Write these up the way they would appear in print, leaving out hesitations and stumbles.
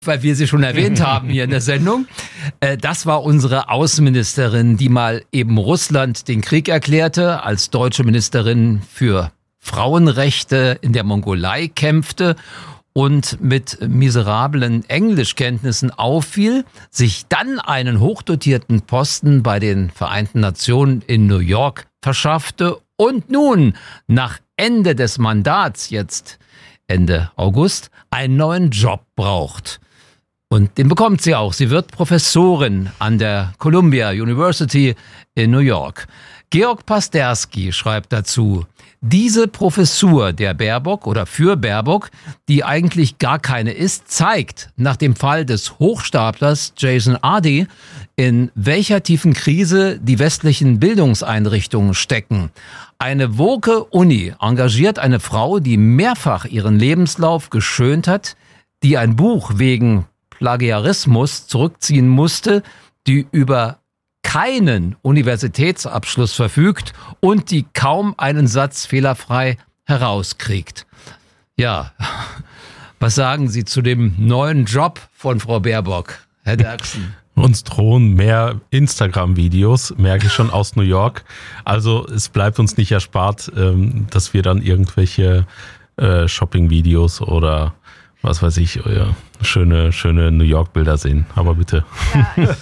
weil wir sie schon erwähnt haben hier in der Sendung. Das war unsere Außenministerin, die mal eben Russland den Krieg erklärte, als deutsche Ministerin für Frauenrechte in der Mongolei kämpfte und mit miserablen Englischkenntnissen auffiel, sich dann einen hochdotierten Posten bei den Vereinten Nationen in New York verschaffte und nun nach Ende des Mandats, jetzt Ende August, einen neuen Job braucht. Und den bekommt sie auch. Sie wird Professorin an der Columbia University in New York. Georg Pasterski schreibt dazu: Diese Professur der Baerbock oder für Baerbock, die eigentlich gar keine ist, zeigt nach dem Fall des Hochstaplers Jason Ardy, in welcher tiefen Krise die westlichen Bildungseinrichtungen stecken. Eine woke Uni engagiert eine Frau, die mehrfach ihren Lebenslauf geschönt hat, die ein Buch wegen Plagiarismus zurückziehen musste, die über keinen Universitätsabschluss verfügt und die kaum einen Satz fehlerfrei herauskriegt. Ja, was sagen Sie zu dem neuen Job von Frau Baerbock, Herr Derksen? Uns drohen mehr Instagram-Videos, merke ich schon aus New York. Also es bleibt uns nicht erspart, dass wir dann irgendwelche Shopping-Videos oder was weiß ich, schöne New York-Bilder sehen. Aber bitte. Ja,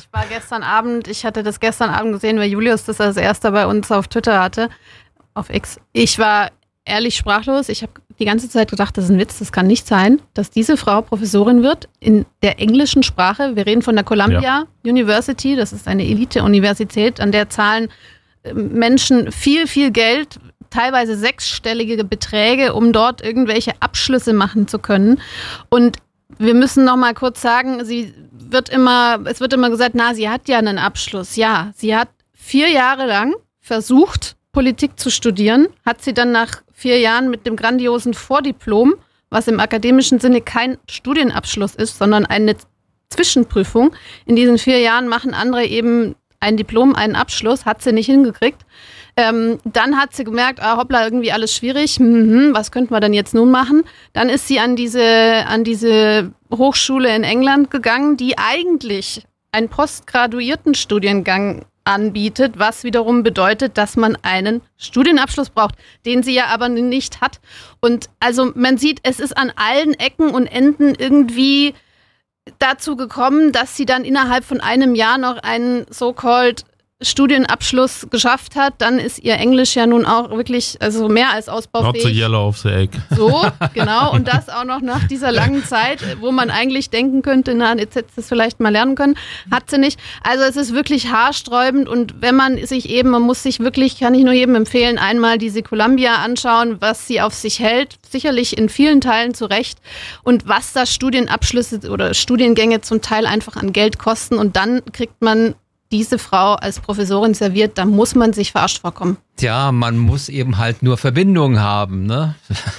ich hatte das gestern Abend gesehen, weil Julius das als erster bei uns auf Twitter hatte, auf X. Ich war ehrlich sprachlos. Ich habe die ganze Zeit gedacht, das ist ein Witz, das kann nicht sein, dass diese Frau Professorin wird in der englischen Sprache. Wir reden von der Columbia University, das ist eine Elite-Universität, an der zahlen Menschen viel, viel Geld, teilweise sechsstellige Beträge, um dort irgendwelche Abschlüsse machen zu können. Und wir müssen noch mal kurz sagen, es wird immer gesagt, sie hat ja einen Abschluss. Ja, sie hat 4 Jahre lang versucht, Politik zu studieren, hat sie dann nach 4 Jahren mit dem grandiosen Vordiplom, was im akademischen Sinne kein Studienabschluss ist, sondern eine Zwischenprüfung. In diesen 4 Jahren machen andere eben ein Diplom, einen Abschluss, hat sie nicht hingekriegt. Dann hat sie gemerkt, hoppla, irgendwie alles schwierig, was könnten wir denn jetzt nun machen? Dann ist sie an diese Hochschule in England gegangen, die eigentlich einen Postgraduiertenstudiengang anbietet, was wiederum bedeutet, dass man einen Studienabschluss braucht, den sie ja aber nicht hat. Und also man sieht, es ist an allen Ecken und Enden irgendwie dazu gekommen, dass sie dann innerhalb von einem Jahr noch einen so-called Studienabschluss geschafft hat, dann ist ihr Englisch ja nun auch wirklich mehr als ausbaufähig. Not so yellow off the egg. So, genau. Und das auch noch nach dieser langen Zeit, wo man eigentlich denken könnte, jetzt hätte sie es vielleicht mal lernen können, hat sie nicht. Also es ist wirklich haarsträubend und wenn man muss sich wirklich, kann ich nur jedem empfehlen, einmal diese Columbia anschauen, was sie auf sich hält, sicherlich in vielen Teilen zu Recht und was da Studienabschlüsse oder Studiengänge zum Teil einfach an Geld kosten und dann kriegt man diese Frau als Professorin serviert, da muss man sich verarscht vorkommen. Tja, man muss eben halt nur Verbindungen haben, ne?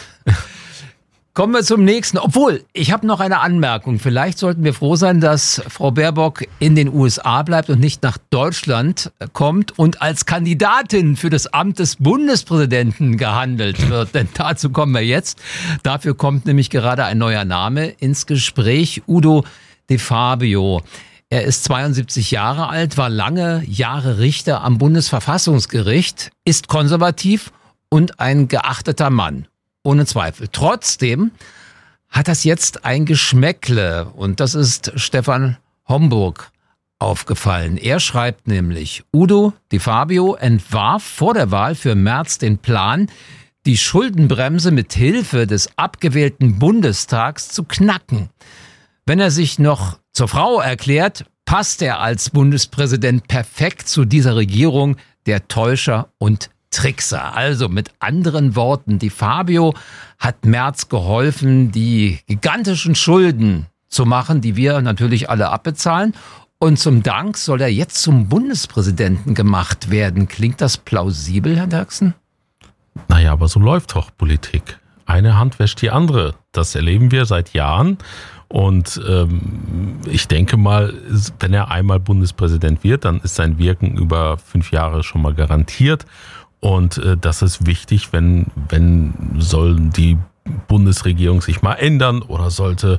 Kommen wir zum nächsten. Obwohl, ich habe noch eine Anmerkung. Vielleicht sollten wir froh sein, dass Frau Baerbock in den USA bleibt und nicht nach Deutschland kommt und als Kandidatin für das Amt des Bundespräsidenten gehandelt wird. Denn dazu kommen wir jetzt. Dafür kommt nämlich gerade ein neuer Name ins Gespräch. Udo de Fabio. Er ist 72 Jahre alt, war lange Jahre Richter am Bundesverfassungsgericht, ist konservativ und ein geachteter Mann, ohne Zweifel. Trotzdem hat das jetzt ein Geschmäckle und das ist Stefan Homburg aufgefallen. Er schreibt nämlich, Udo de Fabio entwarf vor der Wahl für März den Plan, die Schuldenbremse mit Hilfe des abgewählten Bundestags zu knacken. Wenn er sich noch zur Frau erklärt, passt er als Bundespräsident perfekt zu dieser Regierung der Täuscher und Trickser. Also mit anderen Worten, de Fabio hat Merz geholfen, die gigantischen Schulden zu machen, die wir natürlich alle abbezahlen. Und zum Dank soll er jetzt zum Bundespräsidenten gemacht werden. Klingt das plausibel, Herr Derksen? Naja, aber so läuft doch Politik. Eine Hand wäscht die andere. Das erleben wir seit Jahren. Und ich denke mal, wenn er einmal Bundespräsident wird, dann ist sein Wirken über 5 Jahre schon mal garantiert. Und das ist wichtig, wenn soll die Bundesregierung sich mal ändern oder sollte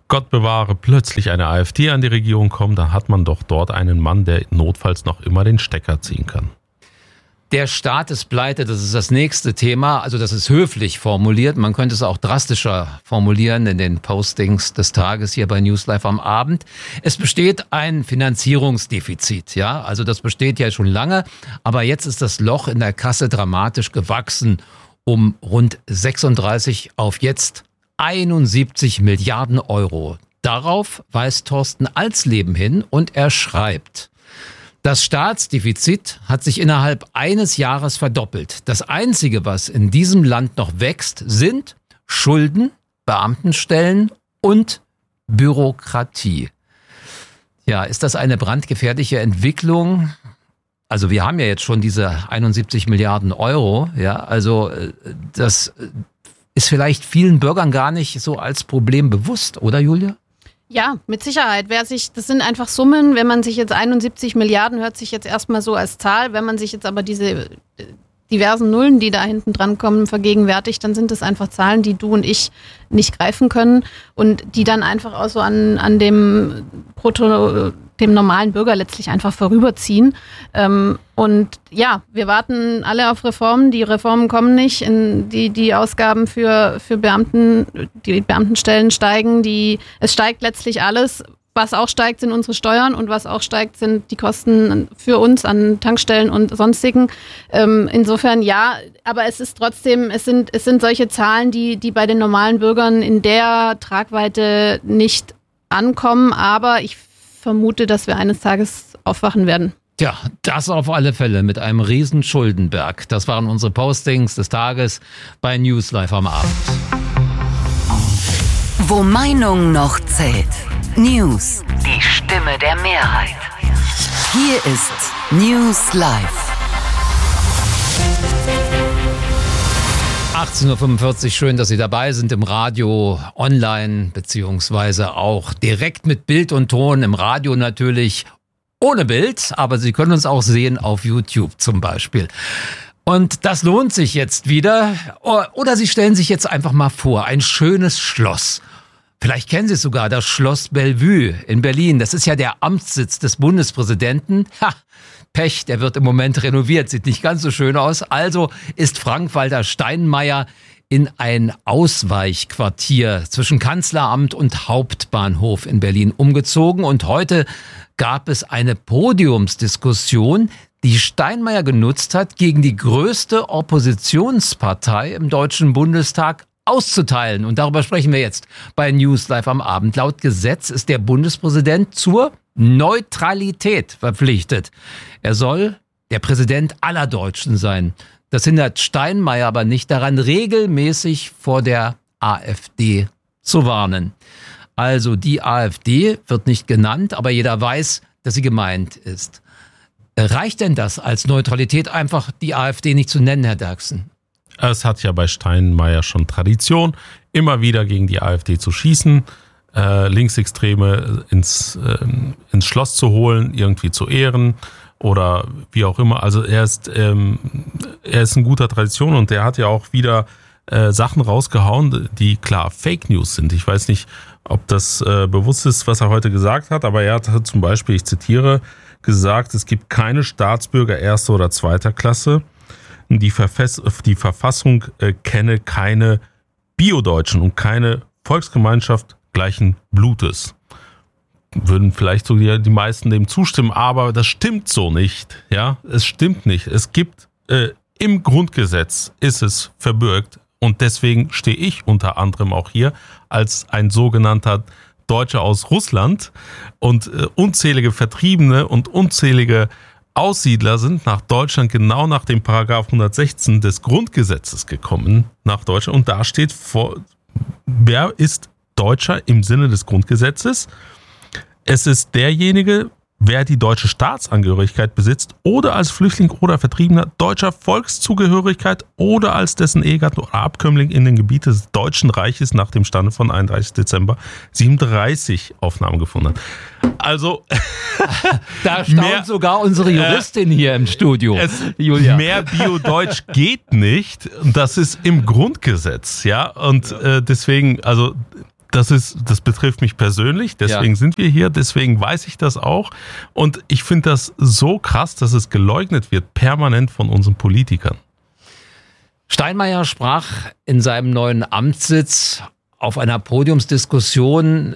Gott bewahre, plötzlich eine AfD an die Regierung kommt, dann hat man doch dort einen Mann, der notfalls noch immer den Stecker ziehen kann. Der Staat ist pleite, das ist das nächste Thema. Also das ist höflich formuliert. Man könnte es auch drastischer formulieren in den Postings des Tages hier bei News Live am Abend. Es besteht ein Finanzierungsdefizit, ja. Also das besteht ja schon lange. Aber jetzt ist das Loch in der Kasse dramatisch gewachsen um rund 36 auf jetzt 71 Milliarden Euro. Darauf weist Thorsten Alsleben hin und er schreibt: Das Staatsdefizit hat sich innerhalb eines Jahres verdoppelt. Das Einzige, was in diesem Land noch wächst, sind Schulden, Beamtenstellen und Bürokratie. Ja, ist das eine brandgefährliche Entwicklung? Also wir haben ja jetzt schon diese 71 Milliarden Euro. Ja, also das ist vielleicht vielen Bürgern gar nicht so als Problem bewusst, oder Julia? Ja, mit Sicherheit. Das sind einfach Summen, wenn man sich jetzt 71 Milliarden hört sich jetzt erstmal so als Zahl, wenn man sich jetzt aber diese diversen Nullen, die da hinten dran kommen, vergegenwärtigt, dann sind das einfach Zahlen, die du und ich nicht greifen können und die dann einfach auch so an dem normalen Bürger letztlich einfach vorüberziehen. Und ja, wir warten alle auf Reformen. Die Reformen kommen nicht. Die Ausgaben für Beamten, die Beamtenstellen steigen. Es steigt letztlich alles. Was auch steigt, sind unsere Steuern und was auch steigt, sind die Kosten für uns an Tankstellen und sonstigen. Insofern ja, aber es ist trotzdem, es sind solche Zahlen, die bei den normalen Bürgern in der Tragweite nicht ankommen. Aber ich vermute, dass wir eines Tages aufwachen werden. Tja, das auf alle Fälle mit einem riesen Schuldenberg. Das waren unsere Postings des Tages bei News Live am Abend. Wo Meinung noch zählt. News, die Stimme der Mehrheit. Hier ist News Live. 18.45 Uhr, schön, dass Sie dabei sind im Radio, online, beziehungsweise auch direkt mit Bild und Ton, im Radio natürlich ohne Bild, aber Sie können uns auch sehen auf YouTube zum Beispiel. Und das lohnt sich jetzt wieder. Oder Sie stellen sich jetzt einfach mal vor, ein schönes Schloss. Vielleicht kennen Sie es sogar, das Schloss Bellevue in Berlin. Das ist ja der Amtssitz des Bundespräsidenten. Pech, der wird im Moment renoviert, sieht nicht ganz so schön aus. Also ist Frank-Walter Steinmeier in ein Ausweichquartier zwischen Kanzleramt und Hauptbahnhof in Berlin umgezogen. Und heute gab es eine Podiumsdiskussion, die Steinmeier genutzt hat, gegen die größte Oppositionspartei im Deutschen Bundestag auszuteilen. Und darüber sprechen wir jetzt bei News Live am Abend. Laut Gesetz ist der Bundespräsident zur Neutralität verpflichtet. Er soll der Präsident aller Deutschen sein. Das hindert Steinmeier aber nicht daran, regelmäßig vor der AfD zu warnen. Also die AfD wird nicht genannt, aber jeder weiß, dass sie gemeint ist. Reicht denn das als Neutralität, einfach die AfD nicht zu nennen, Herr Derksen? Es hat ja bei Steinmeier schon Tradition, immer wieder gegen die AfD zu schießen, Linksextreme ins Schloss zu holen, irgendwie zu ehren oder wie auch immer. Also er ist in guter Tradition und der hat ja auch wieder Sachen rausgehauen, die klar Fake News sind. Ich weiß nicht, ob das bewusst ist, was er heute gesagt hat, aber er hat zum Beispiel, ich zitiere, gesagt, es gibt keine Staatsbürger erster oder zweiter Klasse. Die Verfassung kenne keine Bio-Deutschen und keine Volksgemeinschaft gleichen Blutes. Würden vielleicht so die meisten dem zustimmen, aber das stimmt so nicht. Ja, es stimmt nicht. Es gibt im Grundgesetz ist es verbürgt und deswegen stehe ich unter anderem auch hier als ein sogenannter Deutscher aus Russland und unzählige Vertriebene und unzählige Aussiedler sind nach Deutschland genau nach dem Paragraph 116 des Grundgesetzes gekommen nach Deutschland und da steht wer ist Deutscher im Sinne des Grundgesetzes? Es ist derjenige, wer die deutsche Staatsangehörigkeit besitzt oder als Flüchtling oder Vertriebener deutscher Volkszugehörigkeit oder als dessen Ehegatte oder Abkömmling in den Gebieten des Deutschen Reiches nach dem Stand von 31. Dezember 37 Aufnahmen gefunden hat. Also da staunt sogar unsere Juristin hier im Studio. Julia. Mehr Bio-Deutsch geht nicht. Das ist im Grundgesetz, ja. Und deswegen, also Das betrifft mich persönlich, deswegen sind wir hier, deswegen weiß ich das auch. Und ich finde das so krass, dass es geleugnet wird, permanent von unseren Politikern. Steinmeier sprach in seinem neuen Amtssitz auf einer Podiumsdiskussion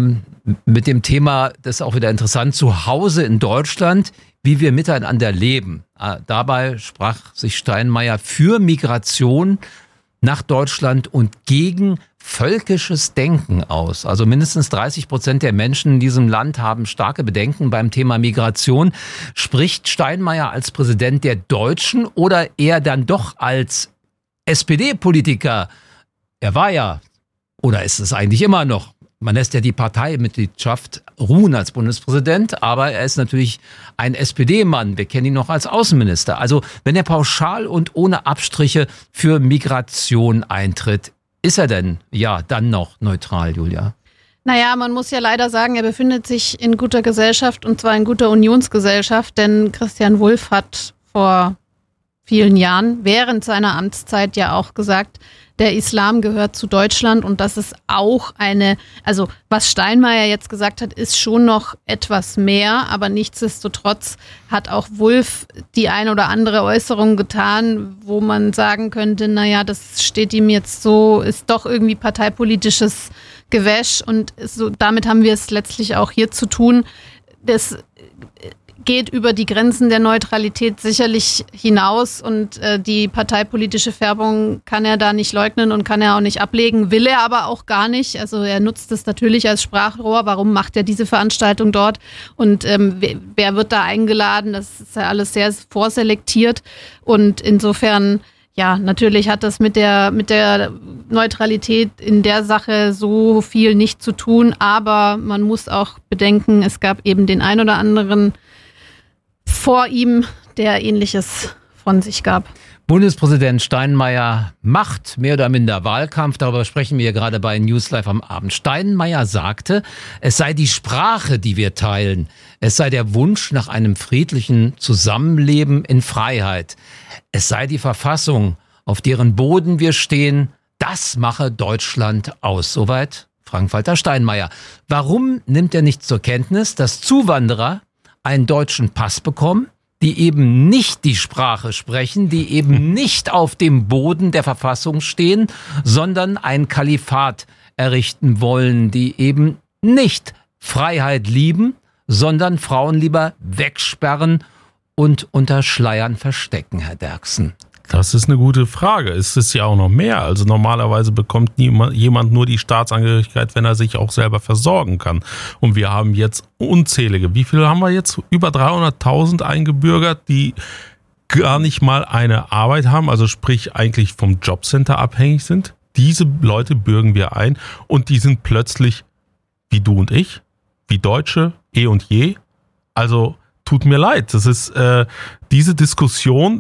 mit dem Thema, das ist auch wieder interessant, zu Hause in Deutschland, wie wir miteinander leben. Dabei sprach sich Steinmeier für Migration nach Deutschland und gegen völkisches Denken aus. Also mindestens 30% der Menschen in diesem Land haben starke Bedenken beim Thema Migration. Spricht Steinmeier als Präsident der Deutschen oder eher dann doch als SPD-Politiker? Er war ja, oder ist es eigentlich immer noch, man lässt ja die Parteimitgliedschaft ruhen als Bundespräsident, aber er ist natürlich ein SPD-Mann. Wir kennen ihn noch als Außenminister. Also wenn er pauschal und ohne Abstriche für Migration eintritt, ist er denn dann noch neutral, Julia? Naja, man muss ja leider sagen, er befindet sich in guter Gesellschaft und zwar in guter Unionsgesellschaft, denn Christian Wulff hat vor vielen Jahren während seiner Amtszeit ja auch gesagt, der Islam gehört zu Deutschland und das ist auch also was Steinmeier jetzt gesagt hat, ist schon noch etwas mehr, aber nichtsdestotrotz hat auch Wulff die ein oder andere Äußerung getan, wo man sagen könnte, naja, das steht ihm jetzt so, ist doch irgendwie parteipolitisches Gewäsch und so, damit haben wir es letztlich auch hier zu tun. Das geht über die Grenzen der Neutralität sicherlich hinaus und die parteipolitische Färbung kann er da nicht leugnen und kann er auch nicht ablegen, will er aber auch gar nicht. Also er nutzt es natürlich als Sprachrohr. Warum macht er diese Veranstaltung dort und wer wird da eingeladen? Das ist ja alles sehr vorselektiert und insofern, ja, natürlich hat das mit der Neutralität in der Sache so viel nicht zu tun, aber man muss auch bedenken, es gab eben den ein oder anderen vor ihm, der Ähnliches von sich gab. Bundespräsident Steinmeier macht mehr oder minder Wahlkampf. Darüber sprechen wir gerade bei News Live am Abend. Steinmeier sagte, es sei die Sprache, die wir teilen. Es sei der Wunsch nach einem friedlichen Zusammenleben in Freiheit. Es sei die Verfassung, auf deren Boden wir stehen. Das mache Deutschland aus. Soweit Frank-Walter Steinmeier. Warum nimmt er nicht zur Kenntnis, dass Zuwanderer einen deutschen Pass bekommen, die eben nicht die Sprache sprechen, die eben nicht auf dem Boden der Verfassung stehen, sondern ein Kalifat errichten wollen, die eben nicht Freiheit lieben, sondern Frauen lieber wegsperren und unter Schleiern verstecken, Herr Derksen? Das ist eine gute Frage. Es ist ja auch noch mehr. Also normalerweise bekommt jemand nur die Staatsangehörigkeit, wenn er sich auch selber versorgen kann. Und wir haben jetzt unzählige. Wie viele haben wir jetzt? Über 300.000 eingebürgert, die gar nicht mal eine Arbeit haben, also sprich eigentlich vom Jobcenter abhängig sind. Diese Leute bürgen wir ein und die sind plötzlich wie du und ich, wie Deutsche, eh und je. Also tut mir leid. Das ist diese Diskussion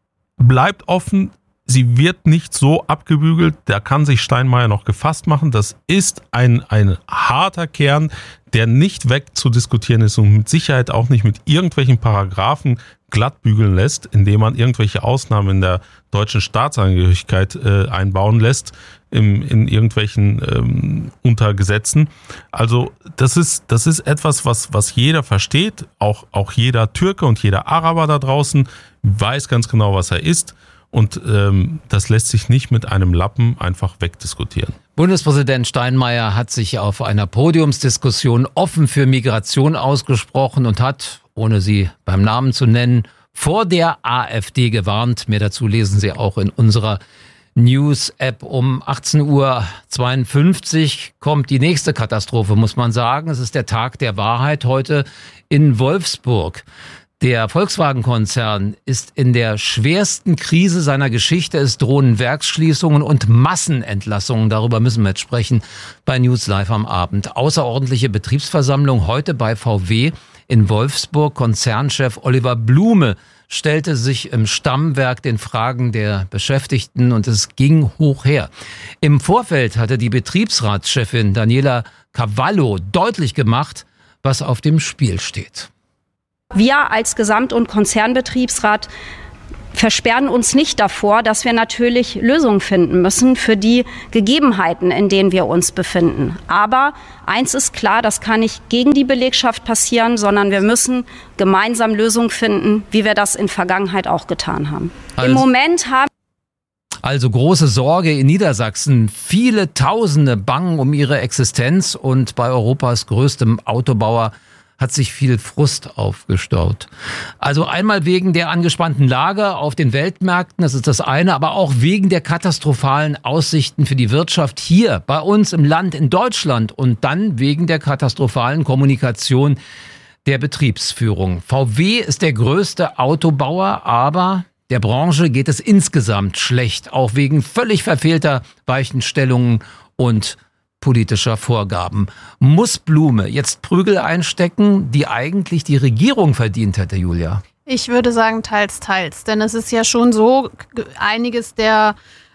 bleibt offen, sie wird nicht so abgebügelt, da kann sich Steinmeier noch gefasst machen. Das ist ein harter Kern, der nicht wegzudiskutieren ist und mit Sicherheit auch nicht mit irgendwelchen Paragraphen glatt bügeln lässt, indem man irgendwelche Ausnahmen in der deutschen Staatsangehörigkeit einbauen lässt, in irgendwelchen Untergesetzen. Also das ist etwas, was jeder versteht, auch jeder Türke und jeder Araber da draußen weiß ganz genau, was er ist. Und das lässt sich nicht mit einem Lappen einfach wegdiskutieren. Bundespräsident Steinmeier hat sich auf einer Podiumsdiskussion offen für Migration ausgesprochen und hat, ohne sie beim Namen zu nennen, vor der AfD gewarnt. Mehr dazu lesen Sie auch in unserer News-App. Um 18:52 Uhr kommt die nächste Katastrophe, muss man sagen. Es ist der Tag der Wahrheit heute in Wolfsburg. Der Volkswagen-Konzern ist in der schwersten Krise seiner Geschichte. Es drohen Werksschließungen und Massenentlassungen. Darüber müssen wir jetzt sprechen bei News Live am Abend. Außerordentliche Betriebsversammlung heute bei VW in Wolfsburg. Konzernchef Oliver Blume stellte sich im Stammwerk den Fragen der Beschäftigten und es ging hoch her. Im Vorfeld hatte die Betriebsratschefin Daniela Cavallo deutlich gemacht, was auf dem Spiel steht. Wir als Gesamt- und Konzernbetriebsrat versperren uns nicht davor, dass wir natürlich Lösungen finden müssen für die Gegebenheiten, in denen wir uns befinden. Aber eins ist klar, das kann nicht gegen die Belegschaft passieren, sondern wir müssen gemeinsam Lösungen finden, wie wir das in Vergangenheit auch getan haben. Im Moment haben Also große Sorge in Niedersachsen. Viele Tausende bangen um ihre Existenz und bei Europas größtem Autobauer hat sich viel Frust aufgestaut. Also einmal wegen der angespannten Lage auf den Weltmärkten, das ist das eine, aber auch wegen der katastrophalen Aussichten für die Wirtschaft hier bei uns im Land in Deutschland und dann wegen der katastrophalen Kommunikation der Betriebsführung. VW ist der größte Autobauer, aber der Branche geht es insgesamt schlecht, auch wegen völlig verfehlter Weichenstellungen und politischer Vorgaben. Muss Blume jetzt Prügel einstecken, die eigentlich die Regierung verdient hätte, Julia? Ich würde sagen teils, teils. Denn es ist ja schon so, einiges der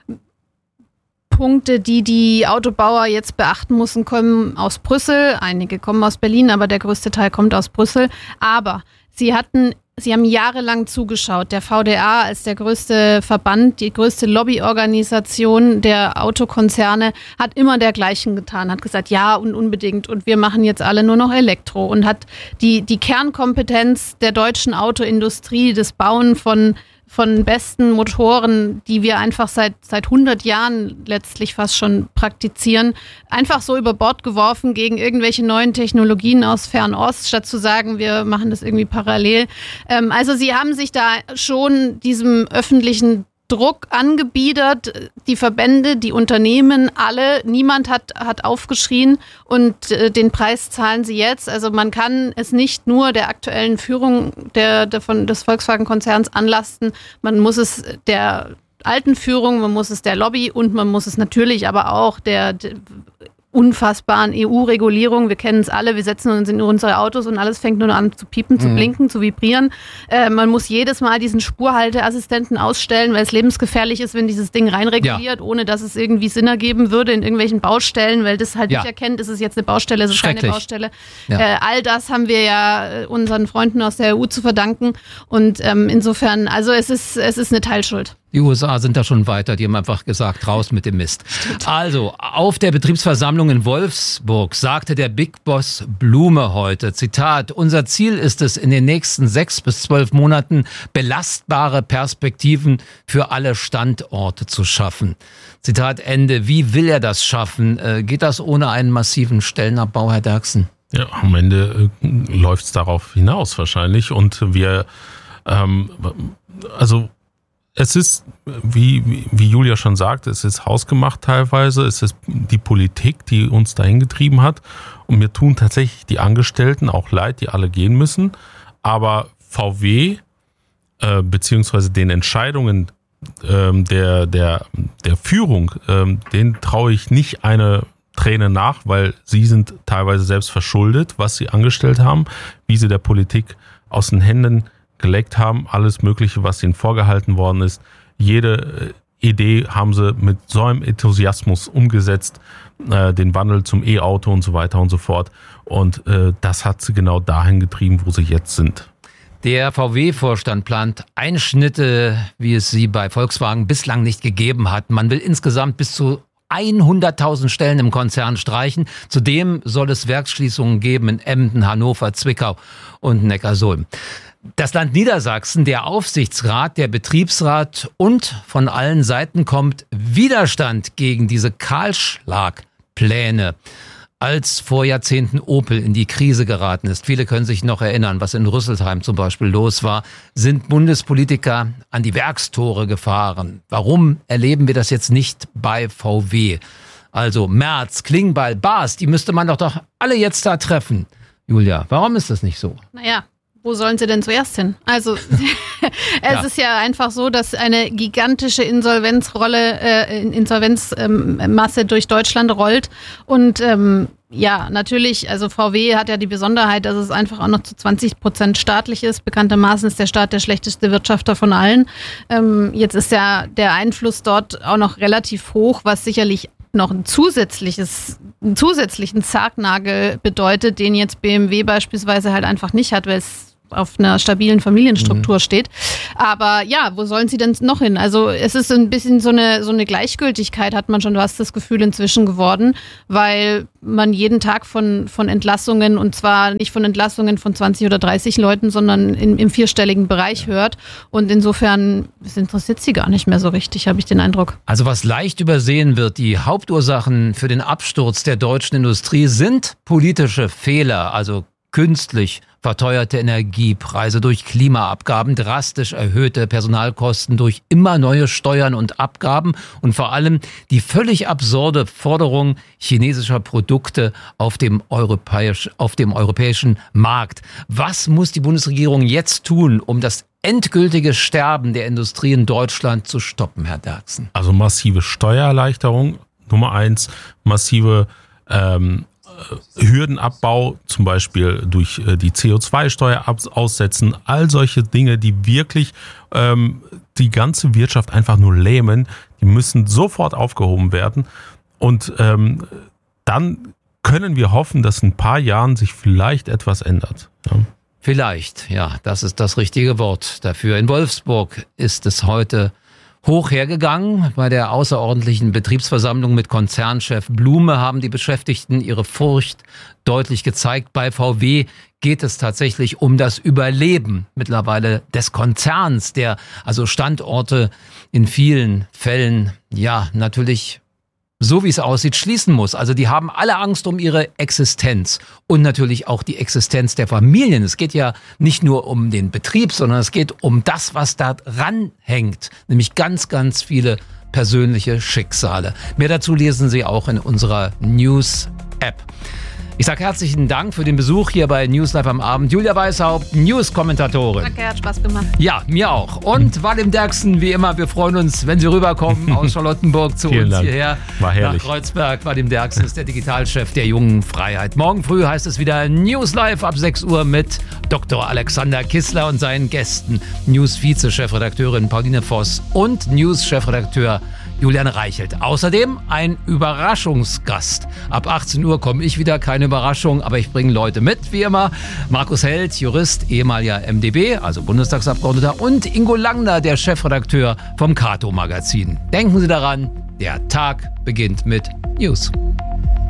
Punkte, die die Autobauer jetzt beachten müssen, kommen aus Brüssel. Einige kommen aus Berlin, aber der größte Teil kommt aus Brüssel. Aber sie haben jahrelang zugeschaut. Der VDA als der größte Verband, die größte Lobbyorganisation der Autokonzerne hat immer dergleichen getan, hat gesagt, ja und unbedingt und wir machen jetzt alle nur noch Elektro und hat die Kernkompetenz der deutschen Autoindustrie, das Bauen von besten Motoren, die wir einfach seit 100 Jahren letztlich fast schon praktizieren, einfach so über Bord geworfen gegen irgendwelche neuen Technologien aus Fernost, statt zu sagen, wir machen das irgendwie parallel. Also sie haben sich da schon diesem öffentlichen Druck angebiedert, die Verbände, die Unternehmen, alle, niemand hat aufgeschrien und den Preis zahlen sie jetzt. Also man kann es nicht nur der aktuellen Führung des Volkswagen-Konzerns anlasten, man muss es der alten Führung, man muss es der Lobby und man muss es natürlich aber auch der unfassbaren EU-Regulierung. Wir kennen es alle, wir setzen uns in unsere Autos und alles fängt nur an zu piepen, zu blinken, zu vibrieren. Man muss jedes Mal diesen Spurhalteassistenten ausstellen, weil es lebensgefährlich ist, wenn dieses Ding reinreguliert, ohne dass es irgendwie Sinn ergeben würde in irgendwelchen Baustellen, weil das halt nicht erkennt, ist es jetzt eine Baustelle, ist es keine Baustelle. Ja. All das haben wir ja unseren Freunden aus der EU zu verdanken und insofern, also es ist eine Teilschuld. Die USA sind da schon weiter, die haben einfach gesagt, raus mit dem Mist. Stimmt. Also, auf der Betriebsversammlung in Wolfsburg sagte der Big Boss Blume heute, Zitat, unser Ziel ist es, in den nächsten 6 bis 12 Monaten belastbare Perspektiven für alle Standorte zu schaffen. Zitat Ende. Wie will er das schaffen? Geht das ohne einen massiven Stellenabbau, Herr Derksen? Ja, am Ende läuft es darauf hinaus wahrscheinlich und wir, es ist, wie Julia schon sagte, es ist hausgemacht teilweise, es ist die Politik, die uns dahin getrieben hat und mir tun tatsächlich die Angestellten auch leid, die alle gehen müssen, aber VW beziehungsweise den Entscheidungen der Führung, denen traue ich nicht eine Träne nach, weil sie sind teilweise selbst verschuldet, was sie angestellt haben, wie sie der Politik aus den Händen geleckt haben, alles Mögliche, was ihnen vorgehalten worden ist. Jede Idee haben sie mit so einem Enthusiasmus umgesetzt, den Wandel zum E-Auto und so weiter und so fort. Und das hat sie genau dahin getrieben, wo sie jetzt sind. Der VW-Vorstand plant Einschnitte, wie es sie bei Volkswagen bislang nicht gegeben hat. Man will insgesamt bis zu 100.000 Stellen im Konzern streichen. Zudem soll es Werksschließungen geben in Emden, Hannover, Zwickau und Neckarsulm. Das Land Niedersachsen, der Aufsichtsrat, der Betriebsrat und von allen Seiten kommt Widerstand gegen diese Kahlschlagpläne. Als vor Jahrzehnten Opel in die Krise geraten ist, viele können sich noch erinnern, was in Rüsselsheim zum Beispiel los war, sind Bundespolitiker an die Werkstore gefahren. Warum erleben wir das jetzt nicht bei VW? Also Merz, Klingbeil, Baas, die müsste man doch alle jetzt da treffen. Julia, warum ist das nicht so? Naja, wo sollen sie denn zuerst hin? Also es ist ja einfach so, dass eine gigantische Insolvenzmasse durch Deutschland rollt und ja, natürlich, also VW hat ja die Besonderheit, dass es einfach auch noch zu 20% staatlich ist. Bekanntermaßen ist der Staat der schlechteste Wirtschafter von allen. Jetzt ist ja der Einfluss dort auch noch relativ hoch, was sicherlich noch einen zusätzlichen Sargnagel bedeutet, den jetzt BMW beispielsweise halt einfach nicht hat, weil es auf einer stabilen Familienstruktur steht. Aber ja, wo sollen sie denn noch hin? Also es ist ein bisschen so eine Gleichgültigkeit, hat man schon fast das Gefühl inzwischen geworden, weil man jeden Tag von Entlassungen, und zwar nicht von Entlassungen von 20 oder 30 Leuten, sondern im vierstelligen Bereich hört. Und insofern, es interessiert sie gar nicht mehr so richtig, habe ich den Eindruck. Also was leicht übersehen wird, die Hauptursachen für den Absturz der deutschen Industrie sind politische Fehler, also künstlich verteuerte Energiepreise durch Klimaabgaben, drastisch erhöhte Personalkosten durch immer neue Steuern und Abgaben und vor allem die völlig absurde Forderung chinesischer Produkte auf dem europäischen Markt. Was muss die Bundesregierung jetzt tun, um das endgültige Sterben der Industrie in Deutschland zu stoppen, Herr Derksen? Also massive Steuererleichterung, Nummer 1, massive Hürdenabbau, zum Beispiel durch die CO2-Steuer aussetzen, all solche Dinge, die wirklich die ganze Wirtschaft einfach nur lähmen, die müssen sofort aufgehoben werden und dann können wir hoffen, dass in ein paar Jahren sich vielleicht etwas ändert. Ja. Vielleicht, ja, das ist das richtige Wort dafür. In Wolfsburg ist es heute hoch hergegangen. Bei der außerordentlichen Betriebsversammlung mit Konzernchef Blume haben die Beschäftigten ihre Furcht deutlich gezeigt. Bei VW geht es tatsächlich um das Überleben mittlerweile des Konzerns, der also Standorte in vielen Fällen, ja, natürlich so wie es aussieht, schließen muss. Also die haben alle Angst um ihre Existenz und natürlich auch die Existenz der Familien. Es geht ja nicht nur um den Betrieb, sondern es geht um das, was da ranhängt, nämlich ganz, ganz viele persönliche Schicksale. Mehr dazu lesen Sie auch in unserer News-App. Ich sage herzlichen Dank für den Besuch hier bei News Live am Abend. Julia Weishaupt, News-Kommentatorin. Danke, hat Spaß gemacht. Ja, mir auch. Und Vadim Derksen, wie immer, wir freuen uns, wenn Sie rüberkommen aus Charlottenburg zu uns Dank. hierher. War herrlich. Nach Kreuzberg. Vadim Derksen ist der Digitalchef der Jungen Freiheit. Morgen früh heißt es wieder News Live ab 6 Uhr mit Dr. Alexander Kissler und seinen Gästen. News-Vize-Chefredakteurin Pauline Voss und News-Chefredakteur Julian Reichelt. Außerdem ein Überraschungsgast. Ab 18 Uhr komme ich wieder, keine Überraschung, aber ich bringe Leute mit, wie immer. Markus Held, Jurist, ehemaliger MdB, also Bundestagsabgeordneter, und Ingo Langner, der Chefredakteur vom Kato Magazin. Denken Sie daran, der Tag beginnt mit News.